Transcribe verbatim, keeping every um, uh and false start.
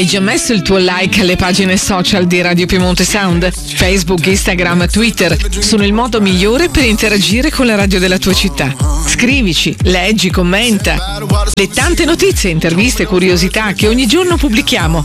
Hai già messo il tuo like alle pagine social di Radio Piemonte Sound? Facebook, Instagram, Twitter sono il modo migliore per interagire con la radio della tua città. Scrivici, leggi, commenta le tante notizie, interviste e curiosità che ogni giorno pubblichiamo.